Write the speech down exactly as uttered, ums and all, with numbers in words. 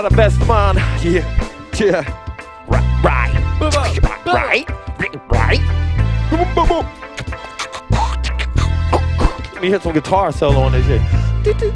The best man. Yeah. Yeah. Right. Right. Right. Right. Right. Let me hit some guitar solo on this shit.